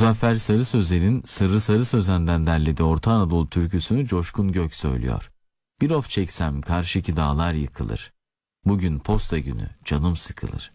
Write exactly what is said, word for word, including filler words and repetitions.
Muzaffer Sarı Sözen'in Sırrı Sarı Sözen'den derlediği Orta Anadolu türküsünü Coşkun Gök söylüyor. Bir of çeksem karşıki dağlar yıkılır. Bugün posta günü canım sıkılır.